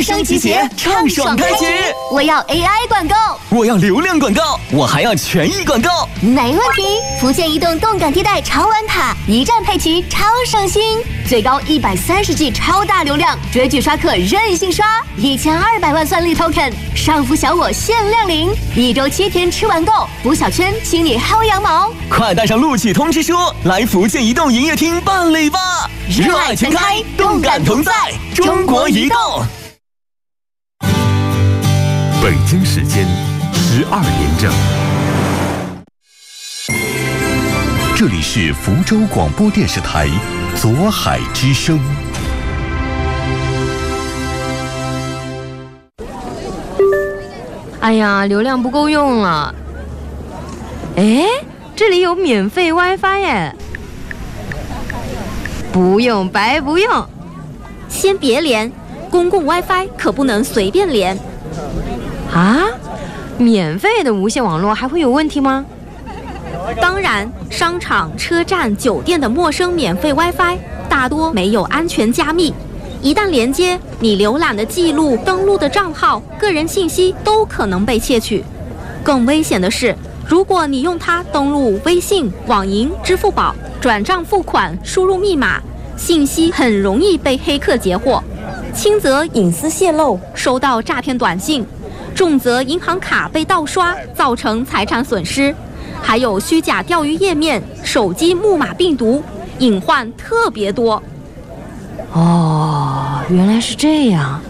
生集结，畅爽开局。 我要 AI 广告， 我要流量广告，我还要权益广告。 没问题。福建移动动感地带超玩卡，一站配齐超省心，最高130G 超大流量，追剧刷客任性刷，1200万算力 token， 上浮小我限量领，1周7天吃完购，补小圈，请你薅羊毛。 快带上录取通知书，来福建移动营业厅办理吧！热爱全开，动感同在，中国移动。 北京时间12点整，这里是福州广播电视台左海之声。 哎呀，流量不够用了。哎，这里有免费 WiFi 耶！不用白不用， 先别连，公共 WiFi 可不能随便连。 啊？免费的无线网络还会有问题吗？ 当然，商场、车站、酒店的陌生免费 WiFi 大多没有安全加密，一旦连接，你浏览的记录、登录的账号、个人信息都可能被窃取。更危险的是，如果你用它登录微信、网银、支付宝、转账付款、输入密码，信息很容易被黑客截获，轻则隐私泄露，收到诈骗短信，重则银行卡被盗刷，造成财产损失，还有虚假钓鱼页面、手机木马病毒，隐患特别多。 哦，原来是这样。